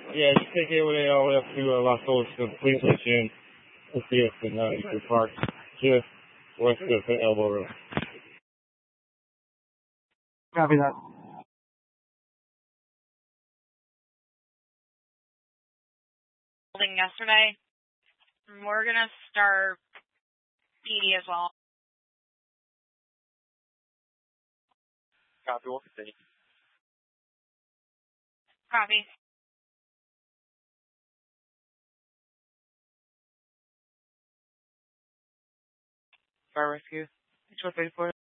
Yeah, just take A1A all the way up to Las Olas, please let you in. We'll see us in Eastern Park, just west of the Elbow Road. Copy that. Yesterday. We're going to start PD as well. Copy, we'll continue. Copy. Fire rescue, H134.